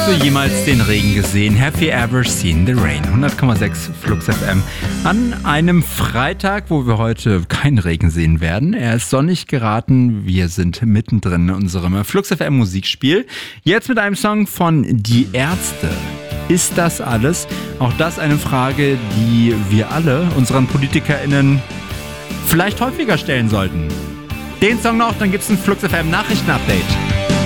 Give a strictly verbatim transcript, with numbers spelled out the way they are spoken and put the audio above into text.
Hast du jemals den Regen gesehen? Have you ever seen the rain? hundert Komma sechs Flux F M. An einem Freitag, wo wir heute keinen Regen sehen werden. Er ist sonnig geraten. Wir sind mittendrin in unserem Flux F M Musikspiel. Jetzt mit einem Song von Die Ärzte. Ist das alles? Auch das eine Frage, die wir alle unseren PolitikerInnen vielleicht häufiger stellen sollten. Den Song noch, dann gibt's ein Flux F M Nachrichten-Update.